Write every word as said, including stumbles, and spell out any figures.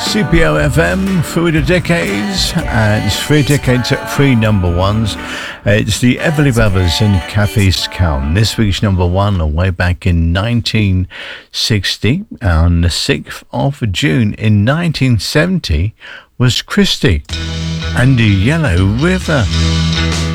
C P O F M through the decades, and it's three decades at three number ones. It's the Everly Brothers and Kathy Scown. This week's number one, way back in nineteen sixty, on the sixth of June in nineteen seventy, was Christy and the Yellow River.